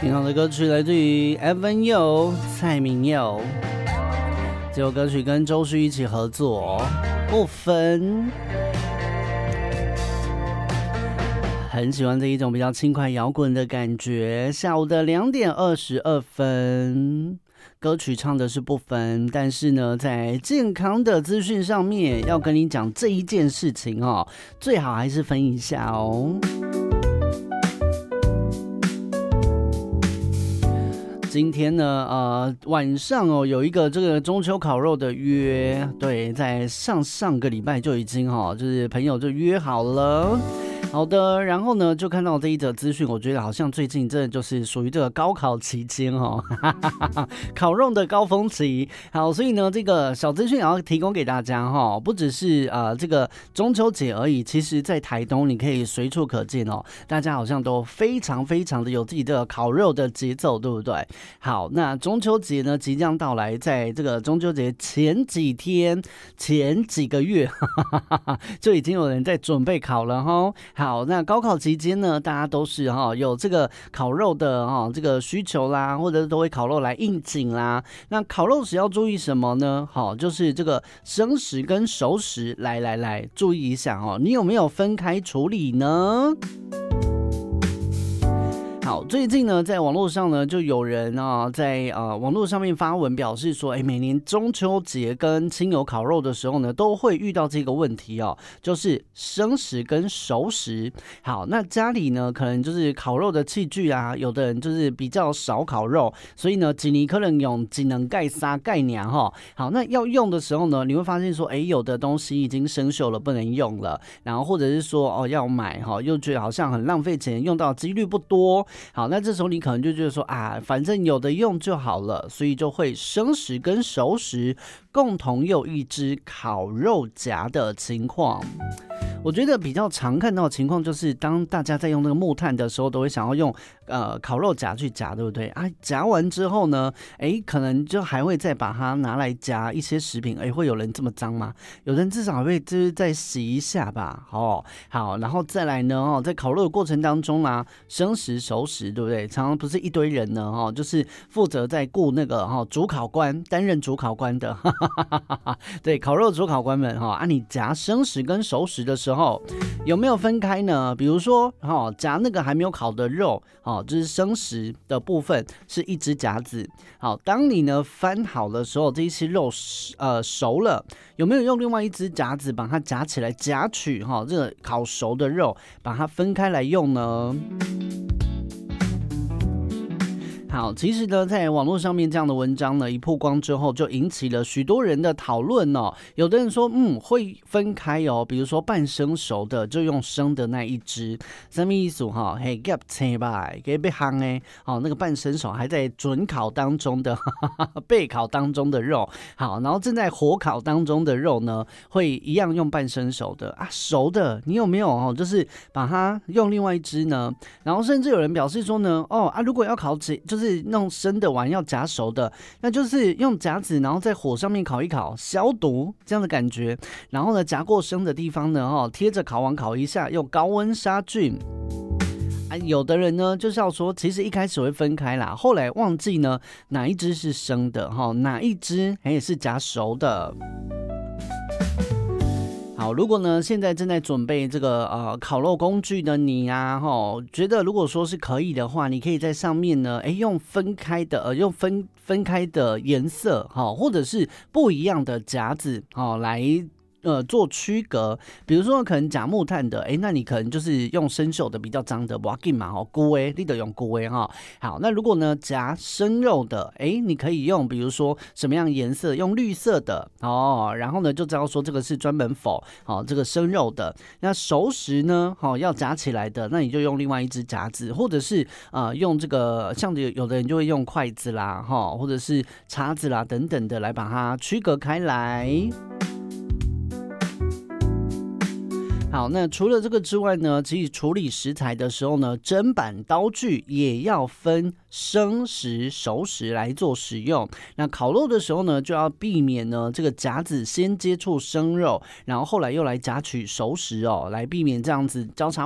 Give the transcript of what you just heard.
听到的歌曲来自于 Evan Yo 蔡明佑，这首歌曲跟周旭一起合作，不分。很喜欢这一种比较轻快摇滚的感觉。下午的2点22分，歌曲唱的是不分，但是呢，在健康的资讯上面要跟你讲这一件事情哦，最好还是分一下哦。今天呢，晚上哦有一个这个中秋烤肉的约，对，在上个礼拜就已经就是朋友就约好了。好的，然后呢，就看到这一则资讯，我觉得好像最近真的就是属于这个高考期间烤肉的高峰期。好，所以呢，这个小资讯也要提供给大家不只是这个中秋节而已，其实在台东你可以随处可见大家好像都非常非常的有自己的烤肉的节奏，对不对？好，那中秋节呢即将到来，在这个中秋节前几天、前几个月就已经有人在准备烤了好，那高考期间呢，大家都是有这个烤肉的这个需求啦，或者都会烤肉来应景啦。那烤肉时要注意什么呢？就是这个生食跟熟食，来注意一下你有没有分开处理呢？好，最近呢，在网络上呢，就有人在网络上面发文表示说，每年中秋节跟亲友烤肉的时候呢，都会遇到这个问题就是生食跟熟食。好，那家里呢，可能就是烤肉的器具啊，有的人就是比较少烤肉，所以呢，一年可能用只能盖3盖2好，那要用的时候呢，你会发现说，有的东西已经生锈了，不能用了，然后或者是说要买又觉得好像很浪费钱，用到几率不多。好，那这时候你可能就觉得说反正有的用就好了，所以就会生食跟熟食共同用一只烤肉夹的情况。我觉得比较常看到的情况就是，当大家在用那个木炭的时候，都会想要用烤肉夹去夹，对不对夹完之后呢，可能就还会再把它拿来夹一些食品。会有人这么脏吗？有人至少还会就是再洗一下吧。好，然后再来呢在烤肉的过程当中生食熟食，对不对？常常不是一堆人呢就是负责在顾那个主烤官，担任主烤官的对，烤肉主考官们你夹生食跟熟食的时候有没有分开呢？比如说夹那个还没有烤的肉就是生食的部分是一只夹子。好，当你呢翻好的时候，这一些肉熟了，有没有用另外一只夹子把它夹起来，夹取这个烤熟的肉，把它分开来用呢？好，其实呢，在网络上面这样的文章呢，一曝光之后，就引起了许多人的讨论有的人说，会分开比如说半生熟的就用生的那一只，什么意思嘿，给切吧，给被烘那个半生熟还在准烤当中的备烤当中的肉，好，然后正在火烤当中的肉呢，会一样用半生熟的熟的你有没有就是把它用另外一只呢？然后甚至有人表示说呢，如果要烤就是弄生的完要夹熟的，那就是用夹子然后在火上面烤一烤，消毒这样的感觉。然后呢，夹过生的地方呢贴着烤网烤一下，用高温杀菌。有的人呢就是要说，其实一开始会分开啦，后来忘记呢哪一只是生的哪一只是夹熟的。好，如果呢现在正在准备这个烤肉工具的你觉得如果说是可以的话，你可以在上面呢用分开的用分开的颜色或者是不一样的夹子来做区隔。比如说可能夹木炭的那你可能就是用生锈的比较脏的，不要紧嘛菇你得用菇好，那如果呢夹生肉的你可以用比如说什么样颜色，用绿色的然后呢就知道说这个是专门否这个生肉的。那熟食呢要夹起来的，那你就用另外一只夹子，或者是用这个像有的人就会用筷子啦或者是叉子啦等等的来把它区隔开来。好，那除了这个之外呢，其实处理食材的时候呢，砧板刀具也要分生食、熟食来做使用。那烤肉的时候呢，就要避免呢这个夹子先接触生肉，然后后来又来夹取熟食来避免这样子交叉